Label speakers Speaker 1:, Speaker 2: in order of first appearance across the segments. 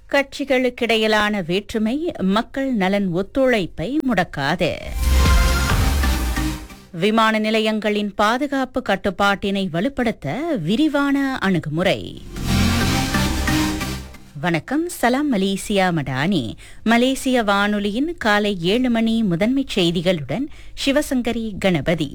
Speaker 1: கட்சிகளுக்கிடையிலான வேற்றுமை மக்கள் நலன் ஒத்துழைப்பை முடக்காது. விமான நிலையங்களின் பாதுகாப்பு கட்டுப்பாட்டினை வலுப்படுத்த விரிவான அணுகுமுறை. வணக்கம், சலாம் மலேசியா மடானி. மலேசிய வானொலியின் காலை 7 மணி முதன்மைச் செய்திகளுடன் சிவசங்கரி கணபதி.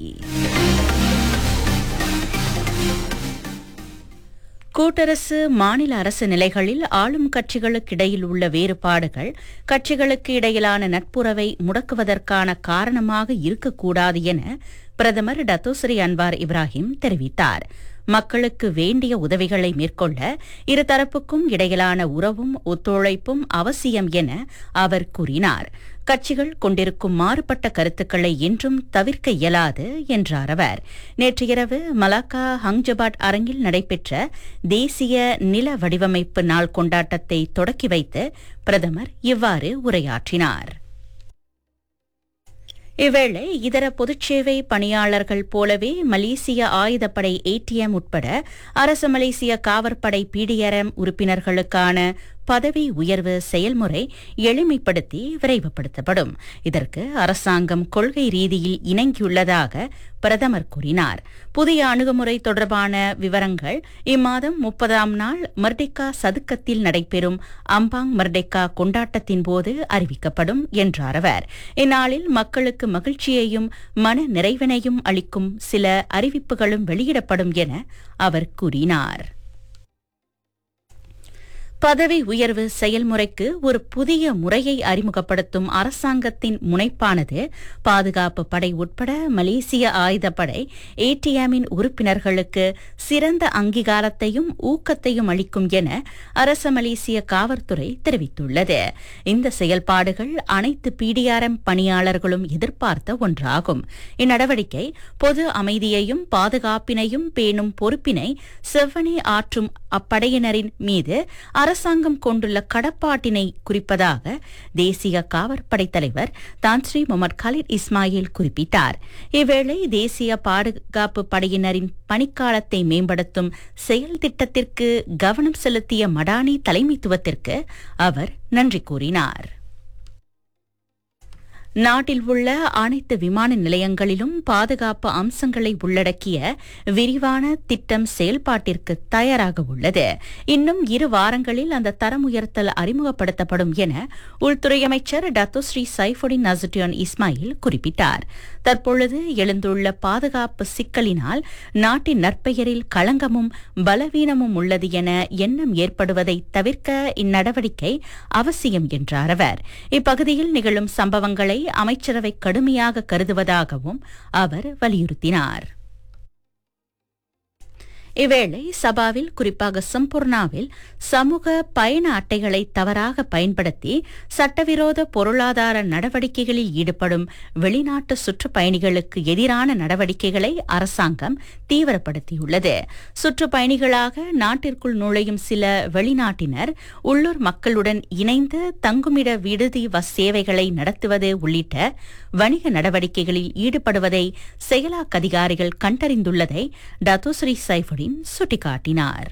Speaker 1: கூட்டரசு மாநில அரசு நிலைகளில் ஆளும் கட்சிகளுக்கிடையில் உள்ள வேறுபாடுகள் கட்சிகளுக்கு இடையிலான நட்புறவை முடக்குவதற்கான காரணமாக இருக்கக்கூடாது என பிரதமர் டத்தோஸ்ரீ அன்வார் இப்ராஹிம் தெரிவித்தார். மக்களுக்கு வேண்டிய உதவிகளை மேற்கொள்ள இருதரப்புக்கும் இடையிலான உறவும் ஒத்துழைப்பும் அவசியம் என அவர் கூறினார். கட்சிகள் கொண்டிருக்கும் மாறுபட்ட கருத்துக்களை என்றும் தவிர்க்க இயலாது என்றார் அவர். நேற்று இரவு மலாக்கா ஹங்ஜபாட் அரங்கில் நடைபெற்ற தேசிய நில வடிவமைப்பு நாள் கொண்டாட்டத்தை தொடக்கி வைத்து பிரதமர் இவ்வாறு உரையாற்றினார். இவ்வேளை இதர பொதுச்சேவை பணியாளர்கள் போலவே மலேசிய ஆயுதப்படை ATM உட்பட அரசு மலேசிய காவற்படை PDRM உறுப்பினர்களுக்கான பதவி உயர்வு செயல்முறை எளிமைப்படுத்தி விரைவுபடுத்தப்படும். இதற்கு அரசாங்கம் கொள்கை ரீதியில் இணங்கியுள்ளதாக பிரதமர் கூறினார். புதிய அணுகுமுறை தொடர்பான விவரங்கள் இம்மாதம் 30ஆம் நாள் மர்டெக்கா சதுக்கத்தில் நடைபெறும் அம்பாங் மர்டெக்கா கொண்டாட்டத்தின் போது அறிவிக்கப்படும் என்றார் அவர். இந்நாளில் மக்களுக்கு மகிழ்ச்சியையும் மன நிறைவினையும் அளிக்கும் சில அறிவிப்புகளும் வெளியிடப்படும் என அவர் கூறினார். பதவி உயர்வு செயல்முறைக்கு ஒரு புதிய முறையை அறிமுகப்படுத்தும் அரசாங்கத்தின் முனைப்பானது பாதுகாப்பு படை உட்பட மலேசிய ஆயுதப்படை ATM-இன் உறுப்பினர்களுக்கு சிறந்த அங்கீகாரத்தையும் ஊக்கத்தையும் அளிக்கும் என அரச மலேசிய காவல்துறை தெரிவித்துள்ளது. இந்த செயல்பாடுகள் அனைத்து PDRM பணியாளர்களும் எதிர்பார்த்த ஒன்றாகும். இந்நடவடிக்கை பொது அமைதியையும் பாதுகாப்பினையும் பேணும் பொறுப்பினை செவ்வனே ஆற்றும் அப்படையினரின் மீது அரசாங்கம் கொண்டுள்ள கடப்பாட்டினை குறிப்பதாக தேசிய காவற்படை தலைவர் தான்ஸ்ரீ முகமது காலித் இஸ்மாயில் குறிப்பிட்டார். இவ்வேளை தேசிய பாதுகாப்பு படையினரின் பணிக்காலத்தை மேம்படுத்தும் செயல் திட்டத்திற்கு கவனம் செலுத்திய மடானி தலைமைத்துவத்திற்கு அவர் நன்றி கூறினார். நாட்டில் உள்ள அனைத்து விமான நிலையங்களிலும் பாதுகாப்பு அம்சங்களை உள்ளடக்கிய விரிவான திட்டம் செயல்பாட்டிற்கு தயாராக உள்ளது. இன்னும் 2 வாரங்களில் அந்த தரம் உயர்த்தல் அறிமுகப்படுத்தப்படும் என உள்துறை அமைச்சர் டத்தோஸ்ரீ சைஃபுடின் நசுட்டியான் இஸ்மாயில் குறிப்பிட்டார். தற்பொழுது எழுந்துள்ள பாதுகாப்பு சிக்கலினால் நாட்டின் நற்பெயரில் களங்கமும் பலவீனமும் உள்ளது என எண்ணம் ஏற்படுவதை தவிர்க்க இந்நடவடிக்கை அவசியம் என்றார் அவர். இப்பகுதியில் நிகழும் சம்பவங்களை அமைச்சரவை கடுமையாக கருதுவதாகவும் அவர் வலியுறுத்தினார். இவ்வேளை சபாவில், குறிப்பாக சம்பூர்ணாவில் சமூக பயண அட்டைகளை தவறாக பயன்படுத்தி சட்டவிரோத பொருளாதார நடவடிக்கைகளில் ஈடுபடும் வெளிநாட்டு சுற்றுப்பயணிகளுக்கு எதிரான நடவடிக்கைகளை அரசாங்கம் தீவிரப்படுத்தியுள்ளது. சுற்றுப்பயணிகளாக நாட்டிற்குள் நுழையும் சில வெளிநாட்டினர் உள்ளூர் மக்களுடன் இணைந்து தங்குமிட விடுதி சேவைகளை நடத்துவது உள்ளிட்ட வணிக நடவடிக்கைகளில் ஈடுபடுவதை செயலாக்க அதிகாரிகள் கண்டறிந்துள்ளதை டத்தோஸ்ரீ சைஃபுடின் சுட்டிக்காட்டினார்.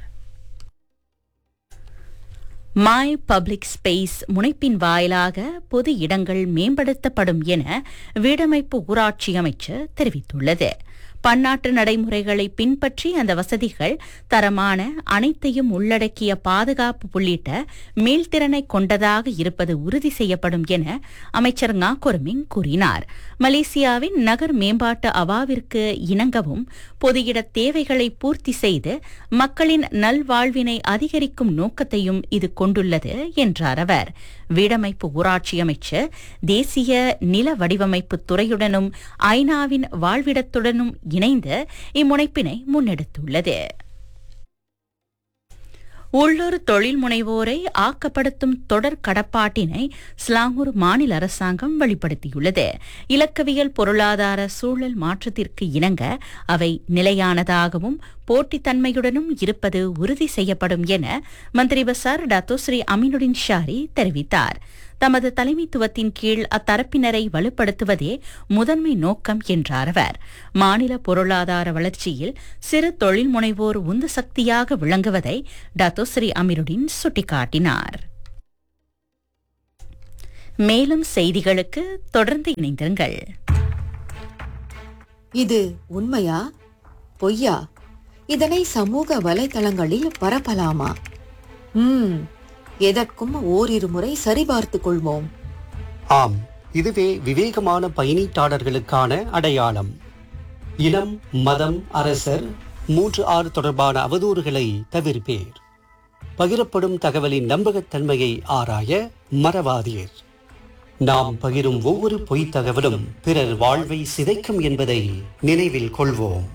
Speaker 1: மை பப்ளிக் ஸ்பேஸ் முனைப்பின் வாயிலாக பொது இடங்கள் மேம்படுத்தப்படும் என வீடமைப்பு ஊராட்சி அமைச்சர் தெரிவித்துள்ளது. பன்னாட்டு நடைமுறைகளை பின்பற்றி அந்த வசதிகள் தரமான அனைத்தையும் உள்ளடக்கிய பாதுகாப்பு உள்ளிட்ட மீள்திறனை கொண்டதாக இருப்பது உறுதி செய்யப்படும் என அமைச்சர் ngakoromin கூறினார். மலேசியாவின் நகர் மேம்பாட்டு அவாவிற்கு இணங்கவும் பொது இட தேவைகளை பூர்த்தி செய்து மக்களின் நல்வாழ்வினை அதிகரிக்கும் நோக்கத்தையும் இது கொண்டுள்ளது என்றார் அவர். வீடமைப்பு ஊராட்சி அமைச்சர் தேசிய நில வடிவமைப்பு துறையுடனும் ஐநாவின் வாழ்விடத்துடனும் இணைந்து இம்முனைப்பினை முன்னெடுத்துள்ளது. உள்ளூர் தொழில் முனைவோரை ஆக்கப்படுத்தும் தொடர் கடப்பாட்டினை ஸ்லாங்கூர் மாநில அரசாங்கம் வெளிப்படுத்தியுள்ளது. இலக்கவியல் பொருளாதார சூழல் மாற்றத்திற்கு இணங்க அவை நிலையானதாகவும் போட்டித்தன்மையுடனும் இருப்பது உறுதி செய்யப்படும் என மந்திரி பசார் டத்தோஸ்ரீ அமீனுடின் ஷாரி தெரிவித்தார். தமது தலைமைத்துவத்தின் கீழ் அத்தரப்பினரை வலுப்படுத்துவதே முதன்மை நோக்கம் என்றார் அவர். மாநில பொருளாதார வளர்ச்சியில் சிறு தொழில் முனைவோர் உந்து சக்தியாக விளங்குவதை டத்தோஸ்ரீ அமீருடின் சுட்டிக்காட்டினார். மேலும் செய்திகளுக்கு தொடர்ந்து இணைந்திருங்கள்.
Speaker 2: இது உண்மையா பொய்யா? இதனை சமூக வலைதளங்களில் பரப்பலாமா? எதற்கும் ஓரிரு முறை சரிபார்த்துக் கொள்வோம்.
Speaker 3: ஆம், இதுவே விவேகமான பயணீட்டாளர்களுக்கான அடையாளம். இனம், மதம், அரசர் 3-6 தொடர்பான அவதூறுகளை தவிர்ப்பேர். பகிரப்படும் தகவலின் நம்பகத்தன்மையை ஆராய மறவாதீர். நாம் பகிரும் ஒவ்வொரு பொய்த் தகவலும் பிறர் வாழ்வை சிதைக்கும் என்பதை நினைவில் கொள்வோம்.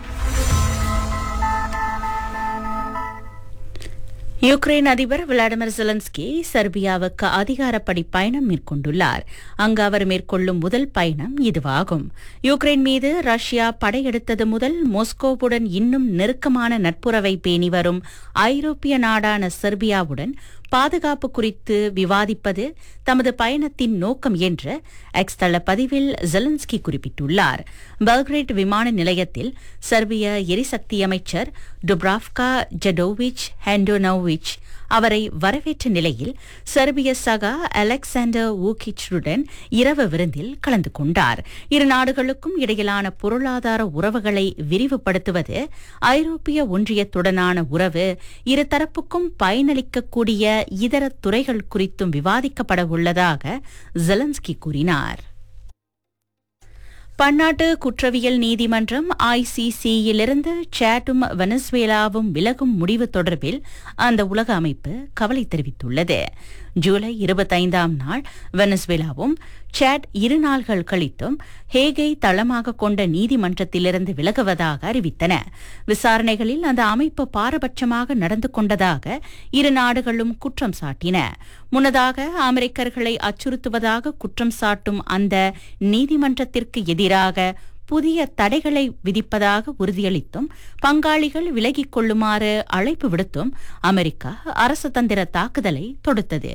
Speaker 1: யுக்ரைன் அதிபர் விளாடிமிர் ஜெலன்ஸ்கி செர்பியாவுக்கு அதிகாரப்படி பயணம் மேற்கொண்டுள்ளார். அங்கு அவர் மேற்கொள்ளும் முதல் பயணம் இதுவாகும். யுக்ரைன் மீது ரஷ்யா படையெடுத்தது முதல் மாஸ்கோவுடன் இன்னும் நெருக்கமான நட்புறவை பேணி வரும் ஐரோப்பிய நாடான செர்பியாவுடன் பாதுகாப்பு குறித்து விவாதிப்பது தமது பயணத்தின் நோக்கம் என்று எக்ஸ் தள பதிவில் ஜெலன்ஸ்கி குறிப்பிட்டுள்ளார். பெல்கிரேட் விமான நிலையத்தில் செர்பிய எரிசக்தி அமைச்சர் டுப்ராவ்கா ஜடோவிச் ஹெண்டோனோவிச் அவரை வரவேற்ற நிலையில் செர்பிய சகா அலெக்சாண்டர் வூகிச்சுடன் இரவு விருந்தில் கலந்து கொண்டார். இரு நாடுகளுக்கும் இடையிலான பொருளாதார உறவுகளை விரிவுபடுத்துவது, ஐரோப்பிய ஒன்றியத்துடனான உறவு, இருதரப்புக்கும் பயனளிக்கக்கூடிய இதர துறைகள் குறித்தும் விவாதிக்கப்பட உள்ளதாக ஜெலன்ஸ்கி கூறினார். பன்னாட்டு குற்றவியல் நீதிமன்றம் ICC-யிலிருந்து சாடும் வெனசுவேலாவும் விலகும் முடிவு தொடர்பில் அந்த உலக அமைப்பு கவலை தெரிவித்துள்ளது. ஜூலை 25ஆம் நாள் வெனசுவேலாவும் சாட் 2 நாள்கள் கழித்தும் ஹேகை தளமாக கொண்ட நீதிமன்றத்திலிருந்து விலகுவதாக அறிவித்தன. விசாரணைகளில் அந்த அமைப்பு பாரபட்சமாக நடந்து கொண்டதாக இரு நாடுகளும் குற்றம் சாட்டின. முன்னதாக அமெரிக்கர்களை அச்சுறுத்துவதாக குற்றம் சாட்டும் அந்த நீதிமன்றத்திற்கு எதிராக புதிய தடைகளை விதிப்பதாக உறுதியளித்தும் பங்காளிகள் விலகிக் கொள்ளுமாறு அழைப்பு விடுத்தும் அமெரிக்கா அரசுதந்திர தாக்குதலை தொடுத்தது.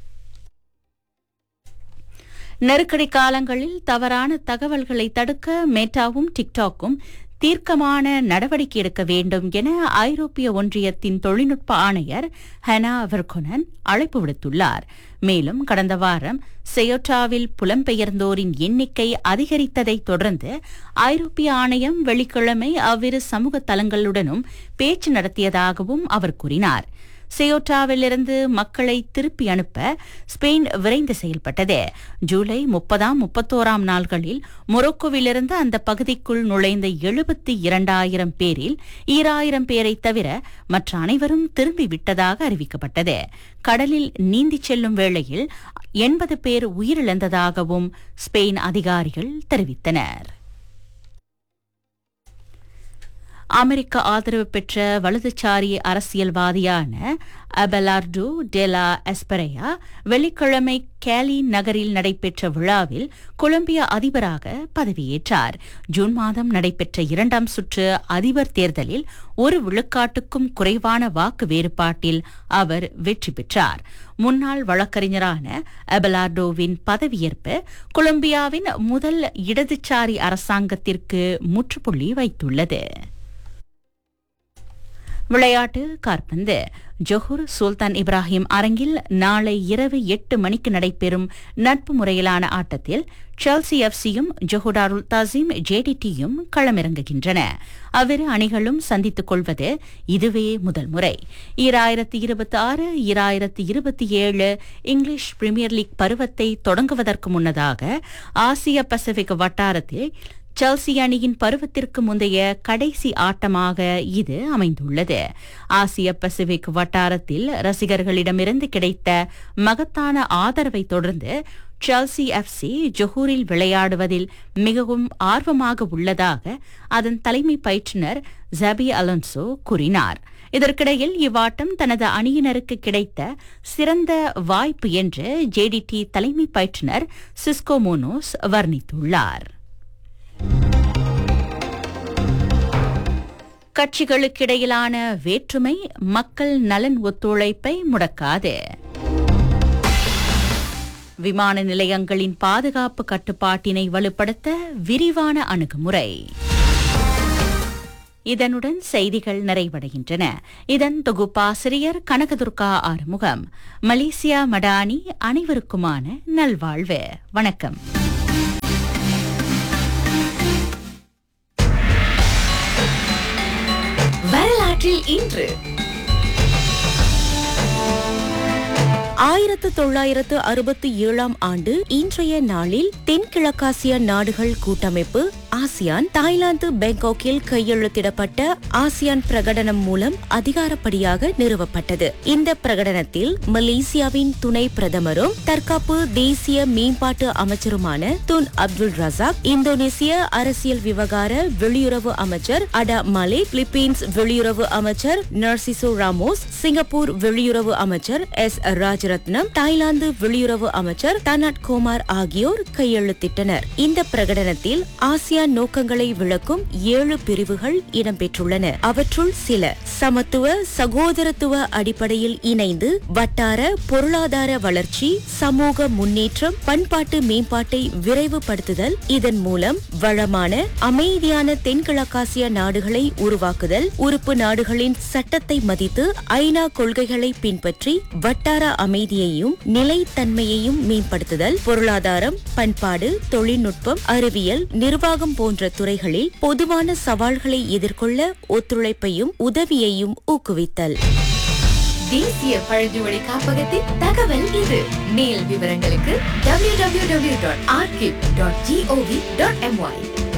Speaker 1: நெருக்கடி காலங்களில் தவறான தகவல்களை தடுக்க மெட்டாவும் டிக்டாக்கும் தீர்க்கமான நடவடிக்கை எடுக்க வேண்டும் என ஐரோப்பிய ஒன்றியத்தின் தொழில்நுட்ப ஆணையர் ஹனா வெர்கோனன் அழைப்பு விடுத்துள்ளார். மேலும் கடந்த வாரம் செயோட்டாவில் புலம்பெயர்ந்தோரின் எண்ணிக்கை அதிகரித்ததை தொடர்ந்து ஐரோப்பிய ஆணையம் வெள்ளிக்கிழமை அவ்விரு சமூக தளங்களுடனும் பேச்சு நடத்தியதாகவும் அவர் கூறினார். செயோட்டாவிலிருந்து மக்களை திருப்பி அனுப்ப ஸ்பெயின் விரைந்து செயல்பட்டது. ஜூலை 30, 31 நாள்களில் மொரோக்கோவிலிருந்து அந்த பகுதிக்குள் நுழைந்த 72,000 பேரில் 2,000 பேரை தவிர மற்ற அனைவரும் திரும்பிவிட்டதாக அறிவிக்கப்பட்டது. கடலில் நீந்திச் செல்லும் வேளையில் 80 பேர் உயிரிழந்ததாகவும் ஸ்பெயின் அதிகாரிகள் தெரிவித்தனர். அமெரிக்க ஆதரவு பெற்ற வலதுசாரி அரசியல்வாதியான அபெலார்டோ டெலா எஸ்பெரையா வெள்ளிக்கிழமை கேலி நகரில் நடைபெற்ற விழாவில் கொலம்பியா அதிபராக பதவியேற்றார். ஜூன் மாதம் நடைபெற்ற 2ஆம் சுற்று அதிபர் தேர்தலில் 1 விழுக்காட்டுக்கும் குறைவான வாக்கு வேறுபாட்டில் அவர் வெற்றி பெற்றார். முன்னாள் வழக்கறிஞரான அபெலார்டோவின் பதவியேற்பு கொலம்பியாவின் முதல் இடதுசாரி அரசாங்கத்திற்கு முற்றுப்புள்ளி வைத்துள்ளது. விளையாட்டு காற்பந்து. ஜொஹூர் சுல்தான் இப்ராஹிம் அரங்கில் நாளை இரவு 8 மணிக்கு நடைபெறும் நட்பு முறையிலான ஆட்டத்தில் செல்சி எஃப்சியும் ஜொஹூடாருல் தாசிம் JDT-யும் களமிறங்குகின்றன. அவ்விரு அணிகளும் சந்தித்துக் கொள்வது இதுவே முதல் முறை. 2026-2027 இங்கிலீஷ் பிரீமியர் லீக் பருவத்தை தொடங்குவதற்கு முன்னதாக ஆசிய பசிபிக் வட்டாரத்தில் செல்சி அணியின் பருவத்திற்கு முந்தைய கடைசி ஆட்டமாக இது அமைந்துள்ளது. ஆசிய பசிபிக் வட்டாரத்தில் ரசிகர்களிடமிருந்து கிடைத்த மகத்தான ஆதரவை தொடர்ந்து செல்சி எஃப்சி ஜொஹூரில் விளையாடுவதில் மிகவும் ஆர்வமாக உள்ளதாக அதன் தலைமை பயிற்றுநர் ஜபி அலோன்சோ கூறினார். இதற்கிடையில் இவ்வாட்டம் தனது அணியினருக்கு கிடைத்த சிறந்த வாய்ப்பு என்று JDT தலைமை பயிற்றுநர் சிஸ்கோ மோனோஸ் வர்ணித்துள்ளார். கட்சிகளுக்கிடையிலான வேற்றுமை மக்கள் நலன் ஒத்துழைப்பை முடக்காது. விமான நிலையங்களின் பாதுகாப்பு கட்டுப்பாட்டினை வலுப்படுத்த விரிவான அணுகுமுறை. இதனுடன் செய்திகள் நிறைவடைகின்றன. இதன் தொகுப்பாசிரியர் கனகதுர்கா ஆறுமுகம். மலேசியா மடானி அனைவருக்குமான நல்வாழ்வு. வணக்கம்.
Speaker 4: வரலாற்றில் இன்று 1967 ஆண்டு இன்றைய நாளில் தென்கிழக்காசிய நாடுகள் கூட்டமைப்பு ஆசியான் தாய்லாந்து பேங்காக்கில் கையெழுத்திடப்பட்ட ஆசியான் பிரகடனம் மூலம் அதிகாரப்படியாக நிறுவப்பட்டது. இந்த பிரகடனத்தில் மலேசியாவின் துணை பிரதமரும் தற்காப்பு தேசிய மேம்பாட்டு அமைச்சருமான துன் அப்துல் ரசாக், இந்தோனேசிய அரசியல் விவகார வெளியுறவு அமைச்சர் அடா மலிக், பிலிப்பீன்ஸ் வெளியுறவு அமைச்சர் நர்சிசோ ராமோஸ், சிங்கப்பூர் வெளியுறவு அமைச்சர் எஸ் ராஜரத்னம், தாய்லாந்து வெளியுறவு அமைச்சர் தனாட் கோமார் ஆகியோர் கையெழுத்திட்டனர். இந்த பிரகடனத்தில் ஆசியான் நோக்கங்களை விளக்கும் 7 பிரிவுகள் இடம்பெற்றுள்ளன. அவற்றுள் சில சமத்துவ சகோதரத்துவ அடிப்படையில் இணைந்து வட்டார பொருளாதார வளர்ச்சி, சமூக முன்னேற்றம், பண்பாட்டு மேம்பாட்டை விரைவுபடுத்துதல், இதன் மூலம் வளமான அமைதியான தென்கிழக்காசிய நாடுகளை உருவாக்குதல், உறுப்பு நாடுகளின் சட்டத்தை மதித்து ஐநா கொள்கைகளை பின்பற்றி வட்டார அமைதியையும் நிலைத்தன்மையையும் மேம்படுத்துதல், பொருளாதாரம், பண்பாடு, தொழில்நுட்பம், அறிவியல், நிர்வாகம் போன்ற துறைகளில் பொதுவான சவால்களை எதிர்கொள்ள ஒத்துழைப்பையும் உதவியையும் ஊக்குவித்தல்.
Speaker 5: தேசிய பழங்குடி காப்பகத்தின் தகவல் இது. மேல் விவரங்களுக்கு www.archive.gov.my